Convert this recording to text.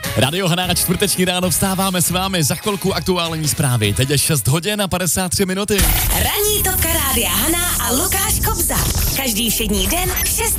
Radio Haná, čtvrteční ráno, vstáváme s vámi, za chvilku aktuální zprávy. Teď je 6 hodin a 53 minuty. Ranní topka Rádia Haná a Lukáš Kobza. Každý všední den v 6